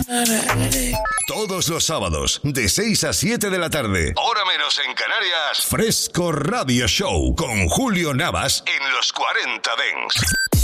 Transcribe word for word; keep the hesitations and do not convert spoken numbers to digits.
Todos los sábados, de seis a siete de la tarde, hora menos en Canarias, Fresco Radio Show con Julio Navas en los cuarenta Dents.